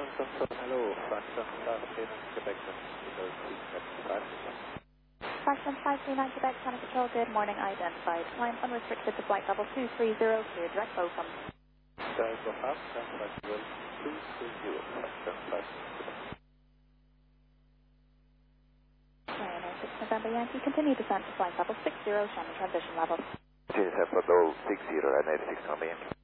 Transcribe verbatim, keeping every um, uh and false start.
Hello, Fraction five three nine Quebec, five. Fraction five three nine Quebec, Channel Control, good morning, identified. Climb unrestricted to flight level two three zero, clear direct welcome. Delta half, contact level two three zero, Fraction five. Ryanair six November Yankee, continue descent to flight level six zero, Shannon transition level. Change for low six zero and eight six November Yankee.